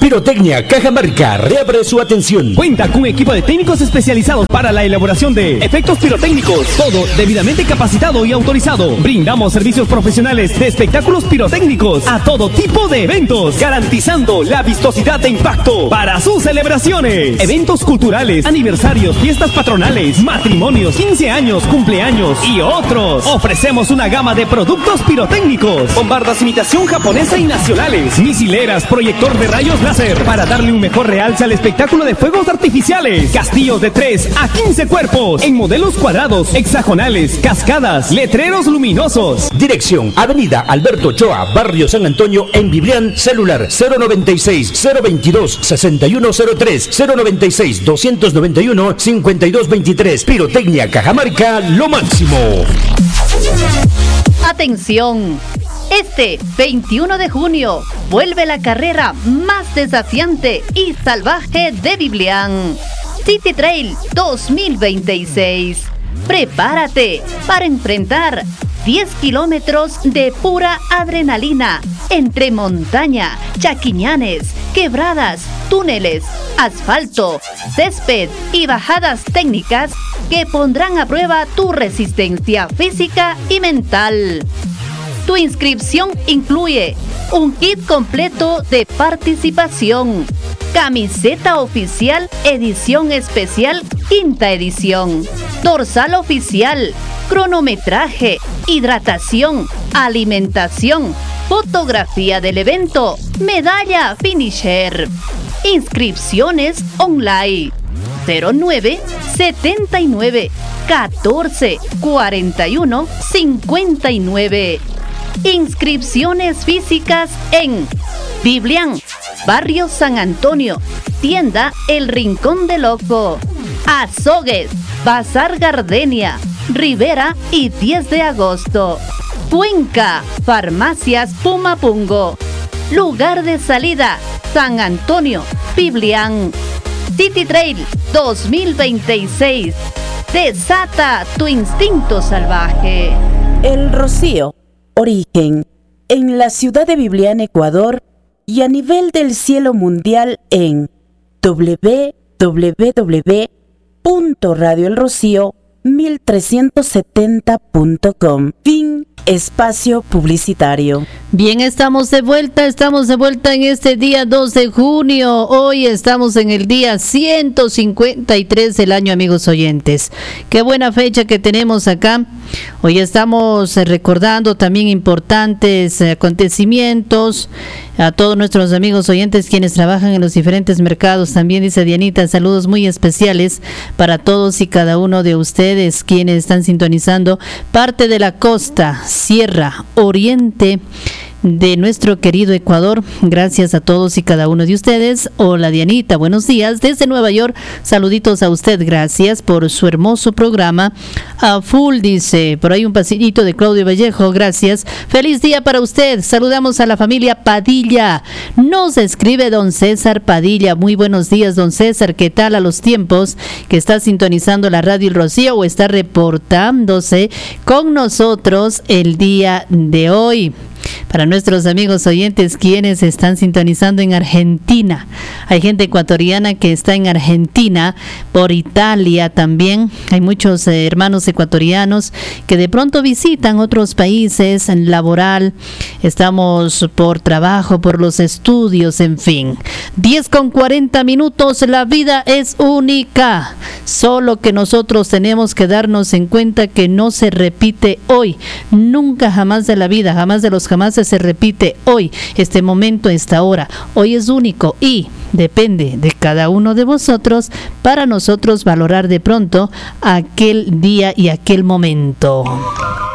Pirotecnia Cajamarca reabre su atención. Cuenta con un equipo de técnicos especializados para la elaboración de efectos pirotécnicos. Todo debidamente capacitado y autorizado. Brindamos servicios profesionales de espectáculos pirotécnicos a todo tipo de eventos, garantizando la vistosidad de impacto para sus celebraciones. Eventos culturales, aniversarios, fiestas patronales, matrimonios, 15 años, cumpleaños y otros. Ofrecemos una gama de productos pirotécnicos, bombardas imitación japonesa y nacionales, misileras, proyector de rayos láser para darle un mejor realce al espectáculo de fuegos artificiales, castillos de 3 a 15 cuerpos en modelos cuadrados, hexagonales, cascadas, letreros luminosos. Dirección: Avenida Alberto Ochoa, Barrio San Antonio, en Biblián. Celular 096-022-6103, 096-291-5223. Pirotecnia Cajamarca, lo máximo. Atención, este 21 de junio vuelve la carrera más desafiante y salvaje de Biblián, City Trail 2026. Prepárate para enfrentar 10 kilómetros de pura adrenalina entre montaña, chaquiñanes, quebradas, túneles, asfalto, césped y bajadas técnicas que pondrán a prueba tu resistencia física y mental. Tu inscripción incluye un kit completo de participación, camiseta oficial edición especial quinta edición, dorsal oficial, cronometraje, hidratación, alimentación, fotografía del evento, medalla finisher. Inscripciones online 09 79 14 41 59. Inscripciones físicas en Biblián, Barrio San Antonio, Tienda El Rincón del Ojo, Azogues, Bazar Gardenia, Rivera y 10 de agosto. Cuenca, Farmacias Pumapungo. Lugar de salida, San Antonio, Biblián. City Trail 2026. Desata tu instinto salvaje. El Rocío, origen en la ciudad de Biblián, Ecuador, y a nivel del cielo mundial en www.radioelrocío1370.com. Fin espacio publicitario. Bien, estamos de vuelta en este día 2 de junio. Hoy estamos en el día 153 del año, amigos oyentes. Qué buena fecha que tenemos acá. Hoy estamos recordando también importantes acontecimientos. A todos nuestros amigos oyentes quienes trabajan en los diferentes mercados, también dice Dianita, saludos muy especiales para todos y cada uno de ustedes quienes están sintonizando parte de la costa, sierra, oriente de nuestro querido Ecuador. Gracias a todos y cada uno de ustedes. Hola Dianita, buenos días desde Nueva York, saluditos a usted, gracias por su hermoso programa. A full, dice, por ahí un pasillito de Claudio Vallejo, gracias, feliz día para usted. Saludamos a la familia Padilla, nos escribe don César Padilla. Muy buenos días, don César, ¿qué tal a los tiempos que está sintonizando la radio El Rocío o está reportándose con nosotros el día de hoy? Para nuestros amigos oyentes quienes están sintonizando en Argentina, hay gente ecuatoriana que está en Argentina, por Italia también, hay muchos hermanos ecuatorianos que de pronto visitan otros países en laboral, estamos por trabajo, por los estudios, en fin. 10:40, la vida es única, solo que nosotros tenemos que darnos en cuenta que no se repite hoy, nunca jamás de la vida, jamás de los jamás se repite hoy, este momento, esta hora. Hoy es único y depende de cada uno de vosotros para nosotros valorar de pronto aquel día y aquel momento.